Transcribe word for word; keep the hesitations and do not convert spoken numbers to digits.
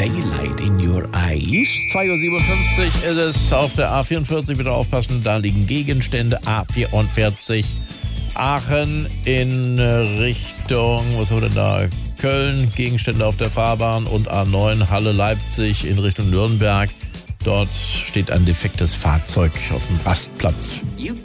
Daylight in Your Eyes. zwei Uhr siebenundfünfzig ist es auf der A vierundvierzig. Bitte aufpassen, da liegen Gegenstände. A vierundvierzig Aachen in Richtung, was haben wir denn da? Köln, Gegenstände auf der Fahrbahn. Und A neun Halle Leipzig in Richtung Nürnberg. Dort steht ein defektes Fahrzeug auf dem Rastplatz.